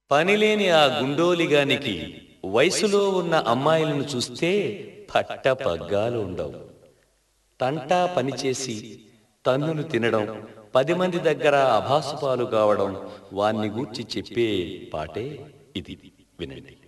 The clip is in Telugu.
పనిలేని ఆ గుండోలిగానికి వయసులో ఉన్న అమ్మాయిలను చూస్తే పట్ట పగ్గాలు ఉండవు. తంటా పనిచేసి తన్నులు తినడం, 10 మంది దగ్గర అభాసుపాలు కావడం వాన్ని గూర్చి చెప్పే పాటే ఇది. వినండి.